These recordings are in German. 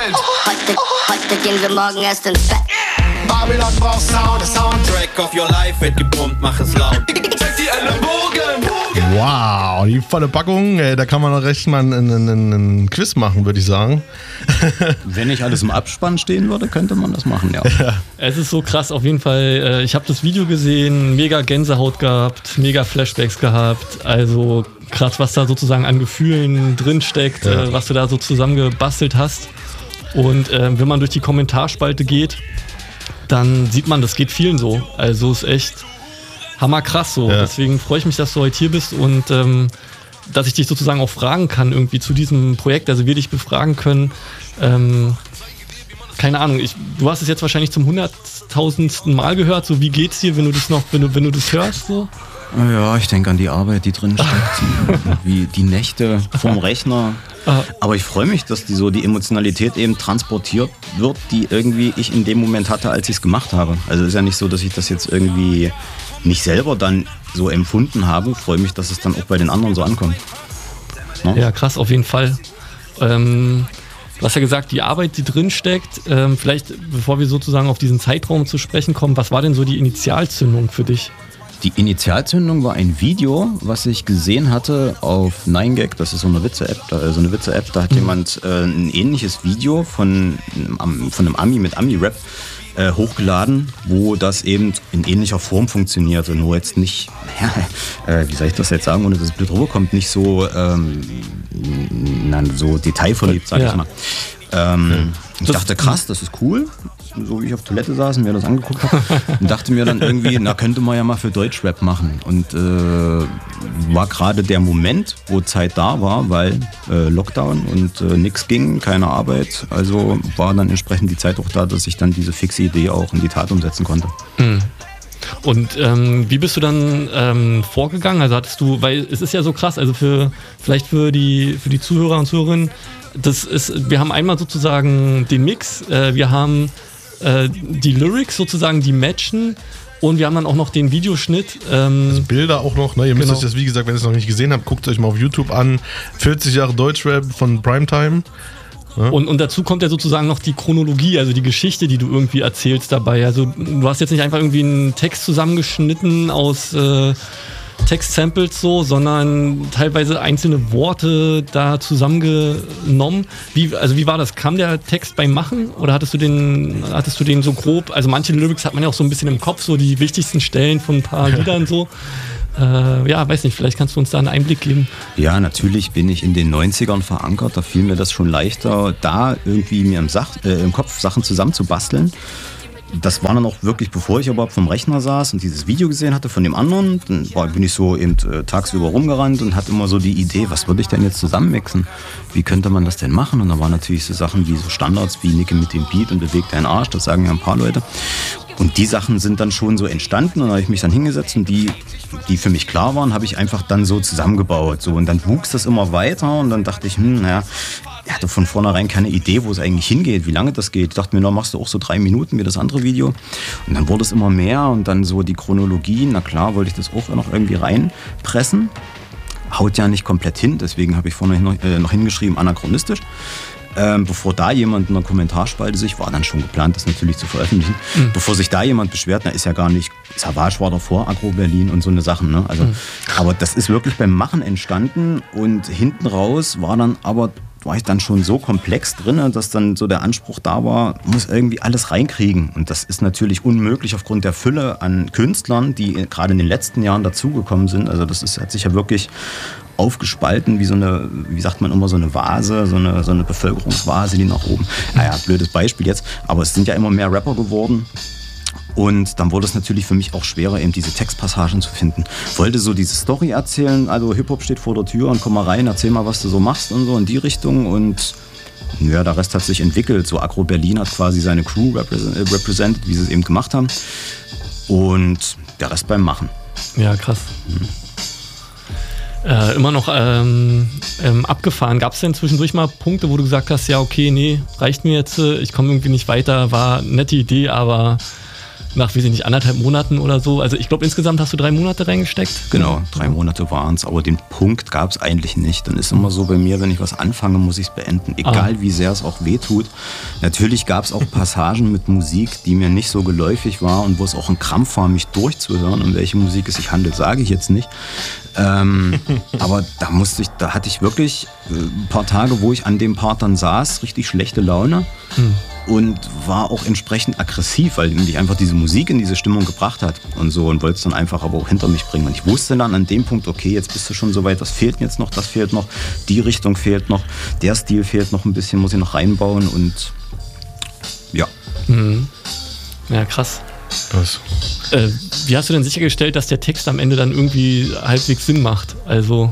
Welt. Heute gehen wir morgen erst ins Bett. Babylon braucht Sound, der Soundtrack of your life wird gepumpt, mach es laut. Zeig die Ellenbogen. Wow, die volle Packung. Da kann man noch recht mal einen Quiz machen, würde ich sagen. Wenn nicht alles im Abspann stehen würde, könnte man das machen, ja. Es ist so krass, auf jeden Fall. Ich habe das Video gesehen, mega Gänsehaut gehabt, mega Flashbacks gehabt. Also krass, was da sozusagen an Gefühlen drinsteckt, was du da so zusammengebastelt hast. Und wenn man durch die Kommentarspalte geht, dann sieht man, das geht vielen so. Also ist echt hammerkrass so. Ja. Deswegen freue ich mich, dass du heute hier bist und dass ich dich sozusagen auch fragen kann irgendwie zu diesem Projekt. Also wir dich befragen können. Keine Ahnung, du hast es jetzt wahrscheinlich zum 100.000. Mal gehört. So, wie geht's dir, wenn du das hörst? So? Ja, ich denke an die Arbeit, die drin steckt, wie die Nächte vom Rechner. Aber ich freue mich, dass die Emotionalität eben transportiert wird, die irgendwie ich in dem Moment hatte, als ich es gemacht habe. Also es ist ja nicht so, dass ich das jetzt irgendwie nicht selber dann so empfunden habe. Ich freue mich, dass es dann auch bei den anderen so ankommt. No? Ja, krass, auf jeden Fall. Du hast ja gesagt, die Arbeit, die drin steckt. Vielleicht, bevor wir sozusagen auf diesen Zeitraum zu sprechen kommen, was war denn so die Initialzündung für dich? Die Initialzündung war ein Video, was ich gesehen hatte auf 9gag, das ist so eine Witze-App, da hat jemand ein ähnliches Video von einem Ami mit Ami-Rap hochgeladen, wo das eben in ähnlicher Form funktionierte, nur jetzt nicht, wie soll ich das jetzt sagen, ohne dass es blöd rüberkommt, nicht so, so detailverliebt, sag ich mal. Ich dachte, krass, das ist cool. So wie ich auf Toilette saß und mir das angeguckt habe. Und dachte mir dann irgendwie, könnte man ja mal für Deutschrap machen. Und war gerade der Moment, wo Zeit da war, weil Lockdown und nix ging, keine Arbeit. Also war dann entsprechend die Zeit auch da, dass ich dann diese fixe Idee auch in die Tat umsetzen konnte. Mhm. Und wie bist du dann vorgegangen? Also hattest du, weil es ist ja so krass, also vielleicht für die Zuhörer und Zuhörerinnen, wir haben einmal sozusagen den Mix, wir haben die Lyrics sozusagen, die matchen und wir haben dann auch noch den Videoschnitt. Also Bilder auch noch, ne? Ihr müsst euch das, wie gesagt, wenn ihr es noch nicht gesehen habt, guckt euch mal auf YouTube an. 40 Jahre Deutschrap von Primetime. Ja. Und dazu kommt ja sozusagen noch die Chronologie, also die Geschichte, die du irgendwie erzählst dabei. Also du hast jetzt nicht einfach irgendwie einen Text zusammengeschnitten aus Text-Samples so, sondern teilweise einzelne Worte da zusammengenommen. Wie war das? Kam der Text beim Machen oder hattest du den so grob? Also manche Lyrics hat man ja auch so ein bisschen im Kopf, so die wichtigsten Stellen von ein paar Liedern so. Weiß nicht, vielleicht kannst du uns da einen Einblick geben. Ja, natürlich bin ich in den 90ern verankert, da fiel mir das schon leichter, da irgendwie mir im Kopf Sachen zusammenzubasteln. Das war dann auch wirklich, bevor ich überhaupt vom Rechner saß und dieses Video gesehen hatte von dem anderen, dann bin ich so eben tagsüber rumgerannt und hatte immer so die Idee, was würde ich denn jetzt zusammenmixen? Wie könnte man das denn machen? Und da waren natürlich so Sachen wie so Standards wie Nicke mit dem Beat und Beweg deinen Arsch, das sagen ja ein paar Leute. Und die Sachen sind dann schon so entstanden und da habe ich mich dann hingesetzt und die für mich klar waren, habe ich einfach dann so zusammengebaut. So. Und dann wuchs das immer weiter und dann dachte ich, ich hatte von vornherein keine Idee, wo es eigentlich hingeht, wie lange das geht. Ich dachte mir, machst du auch so 3 Minuten wie das andere Video. Und dann wurde es immer mehr und dann so die Chronologie, na klar, wollte ich das auch noch irgendwie reinpressen. Haut ja nicht komplett hin, deswegen habe ich vorne noch hingeschrieben, anachronistisch. Bevor da jemand in der Kommentarspalte war dann schon geplant, das natürlich zu veröffentlichen. Bevor sich da jemand beschwert, ist ja gar nicht, Savage war davor, Agro Berlin und so eine Sachen. Ne? Also, aber das ist wirklich beim Machen entstanden und hinten raus war ich dann schon so komplex drin, dass dann so der Anspruch da war, muss irgendwie alles reinkriegen. Und das ist natürlich unmöglich aufgrund der Fülle an Künstlern, die gerade in den letzten Jahren dazugekommen sind. Also hat sich ja wirklich aufgespalten wie so eine, wie sagt man immer, so eine Vase, so eine Bevölkerungsvase, die nach oben. Naja, blödes Beispiel jetzt, aber es sind ja immer mehr Rapper geworden. Und dann wurde es natürlich für mich auch schwerer, eben diese Textpassagen zu finden. Wollte so diese Story erzählen, also Hip-Hop steht vor der Tür und komm mal rein, erzähl mal, was du so machst und so in die Richtung. Und ja, der Rest hat sich entwickelt. So Agro Berlin hat quasi seine Crew represented, wie sie es eben gemacht haben. Und der Rest beim Machen. Ja, krass. Immer noch abgefahren. Gab es denn zwischendurch mal Punkte, wo du gesagt hast, ja okay, nee, reicht mir jetzt, ich komme irgendwie nicht weiter, war eine nette Idee, aber nach, weiß ich nicht, 1,5 Monaten oder so. Also ich glaube, insgesamt hast du 3 Monate reingesteckt. Genau, 3 Monate waren es, aber den Punkt gab es eigentlich nicht. Dann ist immer so bei mir, wenn ich was anfange, muss ich es beenden, egal wie sehr es auch wehtut. Natürlich gab es auch Passagen mit Musik, die mir nicht so geläufig war und wo es auch ein Krampf war, mich durchzuhören. Um welche Musik es sich handelt, sage ich jetzt nicht. Aber da hatte ich wirklich ein paar Tage, wo ich an dem Part dann saß, richtig schlechte Laune und war auch entsprechend aggressiv, weil mich einfach diese Musik in diese Stimmung gebracht hat und so, und wollte es dann einfach aber auch hinter mich bringen. Und ich wusste dann an dem Punkt, okay, jetzt bist du schon so weit, das fehlt jetzt noch, das fehlt noch, die Richtung fehlt noch, der Stil fehlt noch ein bisschen, muss ich noch reinbauen und ja. Ja, krass. Was? Wie hast du denn sichergestellt, dass der Text am Ende dann irgendwie halbwegs Sinn macht? Also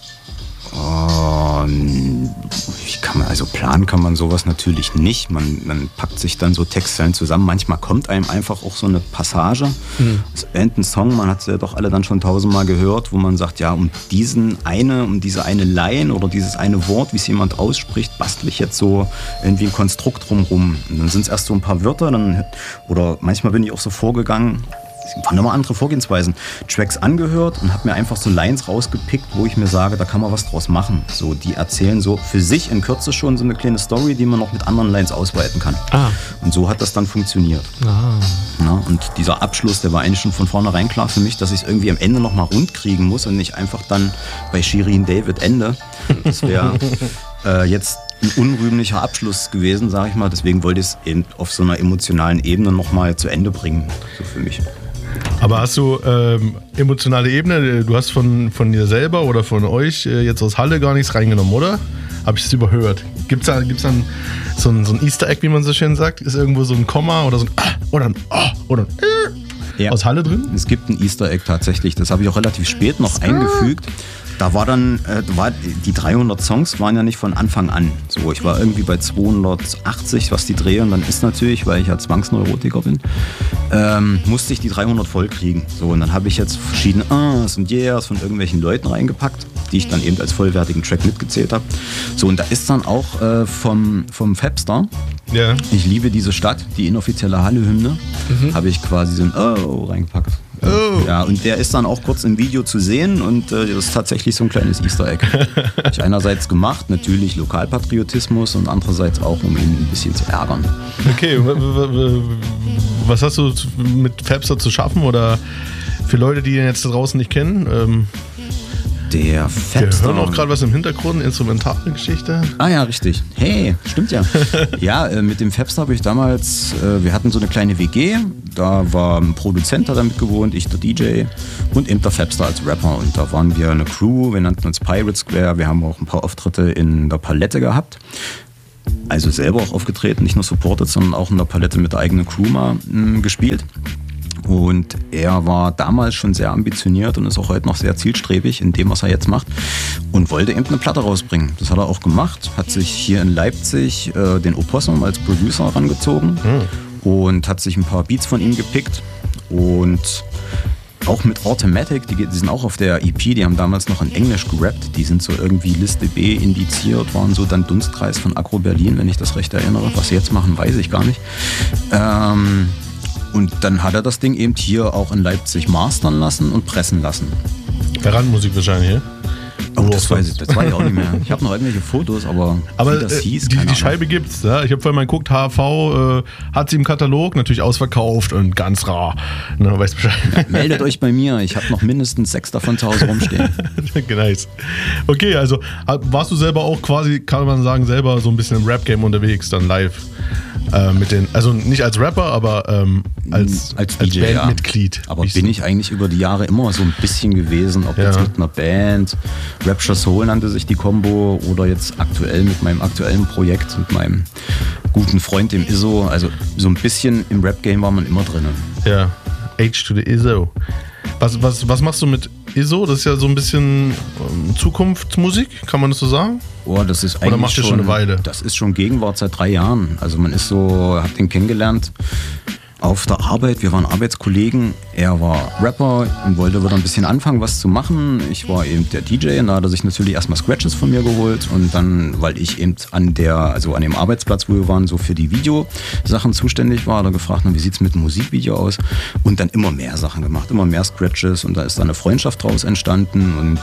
also planen kann man sowas natürlich nicht. Man packt sich dann so Textzeilen zusammen. Manchmal kommt einem einfach auch so eine Passage. Es endet ein Song, man hat es ja doch alle dann schon 1000-mal gehört, wo man sagt, ja, um diese eine Line oder dieses eine Wort, wie es jemand ausspricht, bastel ich jetzt so irgendwie ein Konstrukt drumrum. Und dann sind es erst so ein paar Wörter, oder manchmal bin ich auch so vorgegangen, es waren immer andere Vorgehensweisen, Tracks angehört und habe mir einfach so Lines rausgepickt, wo ich mir sage, da kann man was draus machen. So, die erzählen so für sich in Kürze schon so eine kleine Story, die man noch mit anderen Lines ausweiten kann. Und so hat das dann funktioniert. Ja, und dieser Abschluss, der war eigentlich schon von vornherein klar für mich, dass ich es irgendwie am Ende nochmal rund kriegen muss und nicht einfach dann bei Shirin David Ende. Das wäre jetzt ein unrühmlicher Abschluss gewesen, sage ich mal. Deswegen wollte ich es eben auf so einer emotionalen Ebene nochmal zu Ende bringen, so für mich. Aber hast du emotionale Ebene, du hast von dir selber oder von euch jetzt aus Halle gar nichts reingenommen, oder? Habe ich es überhört? Gibt's dann so ein Easter Egg, wie man so schön sagt? Ist irgendwo so ein Komma oder so ein oder ein oder ein aus Halle drin? Es gibt ein Easter Egg tatsächlich, das habe ich auch relativ spät noch eingefügt. Da war dann, die 300 Songs waren ja nicht von Anfang an. So, ich war irgendwie bei 280, was die drehen. Dann ist natürlich, weil ich ja Zwangsneurotiker bin, musste ich die 300 voll kriegen. So, und dann habe ich jetzt verschiedene Ahs und Yeahs von irgendwelchen Leuten reingepackt, die ich dann eben als vollwertigen Track mitgezählt habe. So, und da ist dann auch vom Fabstar, ja. Ich liebe diese Stadt, die inoffizielle Halle-Hymne, habe ich quasi so ein Oh reingepackt. Oh. Ja, und der ist dann auch kurz im Video zu sehen und das ist tatsächlich so ein kleines Easter Egg. Habe ich einerseits gemacht, natürlich Lokalpatriotismus, und andererseits auch, um ihn ein bisschen zu ärgern. Okay, was hast du mit Fabstar zu schaffen, oder für Leute, die ihn jetzt da draußen nicht kennen? Der Fabstar. Wir hören auch gerade was im Hintergrund, instrumentale Geschichte. Ah ja, richtig. Hey, stimmt ja. Ja, mit dem Fabstar habe ich damals, wir hatten so eine kleine WG, da war ein Produzent, der damit gewohnt, ich der DJ und eben der Fabstar als Rapper. Und da waren wir eine Crew, wir nannten uns Pirate Square, wir haben auch ein paar Auftritte in der Palette gehabt. Also selber auch aufgetreten, nicht nur supported, sondern auch in der Palette mit der eigenen Crew mal gespielt. Und er war damals schon sehr ambitioniert und ist auch heute noch sehr zielstrebig in dem, was er jetzt macht, und wollte eben eine Platte rausbringen. Das hat er auch gemacht, hat sich hier in Leipzig den Opossum als Producer herangezogen und hat sich ein paar Beats von ihm gepickt, und auch mit Automatic, die sind auch auf der EP, die haben damals noch in Englisch gerappt, die sind so irgendwie Liste B indiziert, waren so dann Dunstkreis von Agro Berlin, wenn ich das recht erinnere. Was sie jetzt machen, weiß ich gar nicht. Und dann hat er das Ding eben hier auch in Leipzig mastern lassen und pressen lassen. Per Randmusik wahrscheinlich, ja? Oh, das weiß ich auch nicht mehr. Ich habe noch irgendwelche Fotos, aber wie das hieß, die Scheibe gibt's. Ja? Ich habe vorhin mal geguckt, HV hat sie im Katalog, natürlich ausverkauft und ganz rar. Ne, weißt Bescheid. Ja, meldet euch bei mir, ich habe noch mindestens 6 davon zu Hause rumstehen. Nice. Okay, also warst du selber auch quasi, kann man sagen, selber so ein bisschen im Rap-Game unterwegs, dann live? Also nicht als Rapper, aber als DJ, Bandmitglied. Ja. Aber bin ich eigentlich über die Jahre immer so ein bisschen gewesen, ob jetzt mit einer Band, Rapture Soul nannte sich die Combo, oder jetzt aktuell mit meinem aktuellen Projekt, mit meinem guten Freund, dem Izzo. Also so ein bisschen im Rap-Game war man immer drin. Ja, H to the Izzo. Was machst du mit Izzo? Das ist ja so ein bisschen Zukunftsmusik, kann man das so sagen? Oh, das ist eigentlich Oder macht ihr schon eine Weile? Das ist schon Gegenwart seit 3 Jahren. Also man ist so, hab den kennengelernt auf der Arbeit, wir waren Arbeitskollegen, er war Rapper und wollte wieder ein bisschen anfangen, was zu machen. Ich war eben der DJ und da hat er sich natürlich erstmal Scratches von mir geholt und dann, weil ich eben an dem Arbeitsplatz, wo wir waren, so für die Videosachen zuständig war, hat er gefragt, wie sieht es mit dem Musikvideo aus? Und dann immer mehr Sachen gemacht, immer mehr Scratches und da ist dann eine Freundschaft draus entstanden und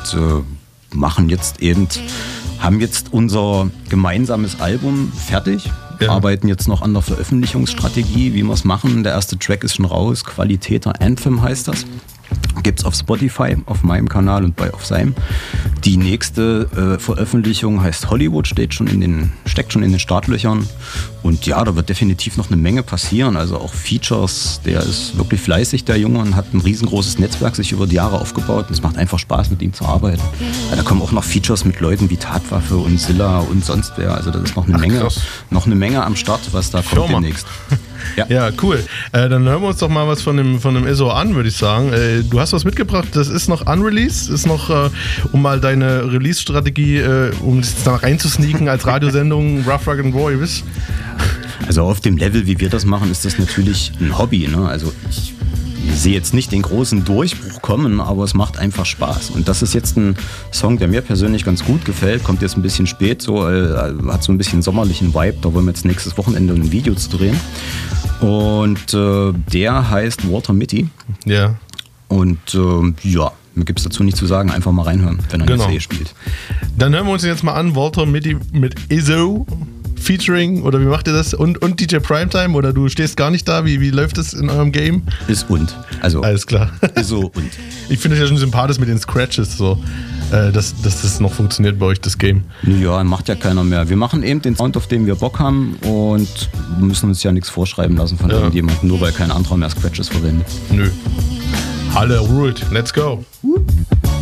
haben jetzt unser gemeinsames Album fertig. Ja. Arbeiten jetzt noch an der Veröffentlichungsstrategie, wie wir es machen. Der erste Track ist schon raus, Qualitäter Anthem heißt das. Gibt's auf Spotify, auf meinem Kanal und auf seinem. Die nächste Veröffentlichung heißt Hollywood, steckt schon in den Startlöchern. Und ja, da wird definitiv noch eine Menge passieren. Also auch Features, der ist wirklich fleißig, der Junge, und hat ein riesengroßes Netzwerk sich über die Jahre aufgebaut. Und es macht einfach Spaß, mit ihm zu arbeiten. Ja, da kommen auch noch Features mit Leuten wie Tatwaffe und Silla und sonst wer. Also das ist noch eine Menge am Start, was da kommt demnächst. Ja, cool. Dann hören wir uns doch mal was von dem Izzo an, würde ich sagen. Du hast was mitgebracht, das ist noch unreleased, ist noch, um mal deine Release-Strategie, um es da reinzusneaken als Radiosendung, Rough, Rugged and Raw, ihr wisst. Also auf dem Level, wie wir das machen, ist das natürlich ein Hobby, ne? Also ich sehe jetzt nicht den großen Durchbruch kommen, aber es macht einfach Spaß. Und das ist jetzt ein Song, der mir persönlich ganz gut gefällt, kommt jetzt ein bisschen spät, hat so ein bisschen sommerlichen Vibe, da wollen wir jetzt nächstes Wochenende ein Video zu drehen. Und der heißt Walter Mitty. Ja. Und mir gibt es dazu nichts zu sagen, einfach mal reinhören, wenn er jetzt spielt. Dann hören wir uns jetzt mal an, Walter Mitty mit Izzo. Featuring, oder wie macht ihr das? Und DJ Primetime, oder du stehst gar nicht da? Wie läuft das in eurem Game? Also alles klar. So und. Ich finde es ja schon sympathisch mit den Scratches, so, dass das noch funktioniert bei euch, das Game. Ja, macht ja keiner mehr. Wir machen eben den Sound, auf den wir Bock haben, und müssen uns ja nichts vorschreiben lassen von irgendjemandem, nur weil kein anderer mehr Scratches verwendet. Nö. Halle ruled. Let's go.